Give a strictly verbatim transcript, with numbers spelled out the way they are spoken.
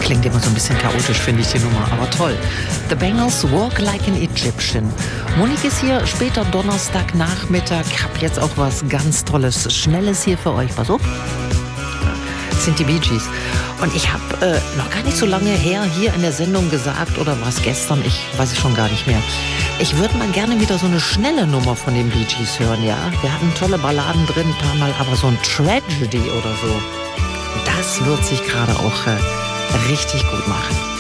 Klingt immer so ein bisschen chaotisch, finde ich die Nummer, aber toll. The Bangles, Walk Like an Egyptian. Monique ist hier, später Donnerstagnachmittag. Ich habe jetzt auch was ganz Tolles, Schnelles hier für euch. Pass auf. Das sind die Bee Gees. Und ich habe äh, noch gar nicht so lange her hier in der Sendung gesagt, oder war es gestern, ich weiß es schon gar nicht mehr. Ich würde mal gerne wieder so eine schnelle Nummer von den Bee Gees hören, ja. Wir hatten tolle Balladen drin, ein paar Mal, aber so ein Tragedy oder so, das wird sich gerade auch äh, richtig gut machen.